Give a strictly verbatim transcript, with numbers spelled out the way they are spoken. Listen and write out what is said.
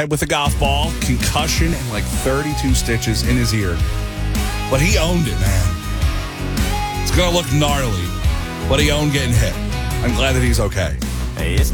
with a golf ball, concussion, and like thirty-two stitches in his ear. But he owned it, man. It's going to look gnarly, but he owned getting hit. I'm glad that he's okay. Hey, it's